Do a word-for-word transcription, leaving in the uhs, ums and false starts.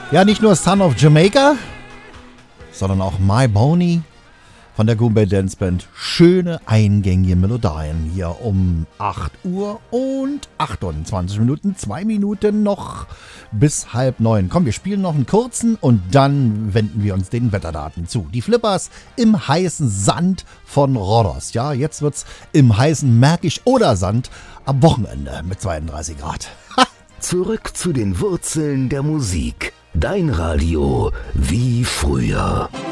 Ja, nicht nur Son of Jamaica, sondern auch My Boney von der Goombay Dance Band. Schöne eingängige Melodien hier um acht Uhr und achtundzwanzig Minuten. Zwei Minuten noch bis halb neun. Komm, wir spielen noch einen kurzen und dann wenden wir uns den Wetterdaten zu. Die Flippers im heißen Sand von Rhodos. Ja, jetzt wird's im heißen Märkisch-Oder-Sand am Wochenende mit zweiunddreißig Grad. Ha! Zurück zu den Wurzeln der Musik. Dein Radio wie früher.